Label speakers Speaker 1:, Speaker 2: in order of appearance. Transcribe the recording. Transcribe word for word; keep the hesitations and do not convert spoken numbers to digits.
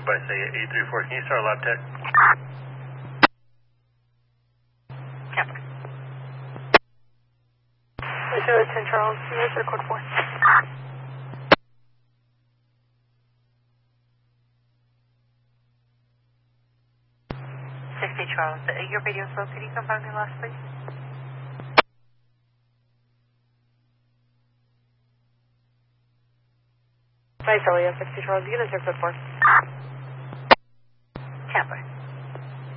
Speaker 1: by say eight three four. Can you start a lab tech?
Speaker 2: Camper. Zero ten Charles, here's your code four. sixty Charles, uh, your radio slow, could you confirm your last, please? Hi, Charlie, sixty Charles, you get a six foot four. Camper.